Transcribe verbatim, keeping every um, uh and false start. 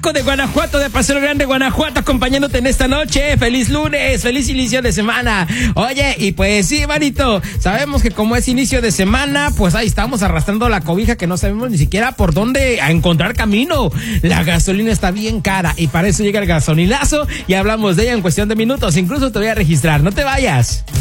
De Guanajuato, de Paseo Grande, Guanajuato, acompañándote en esta noche. Feliz lunes, feliz inicio de semana. Oye, y pues sí, manito, sabemos que como es inicio de semana, pues ahí estamos arrastrando la cobija que no sabemos ni siquiera por dónde a encontrar camino. La gasolina está bien cara y para eso llega el gasolilazo y hablamos de ella en cuestión de minutos. Incluso te voy a registrar, no te vayas.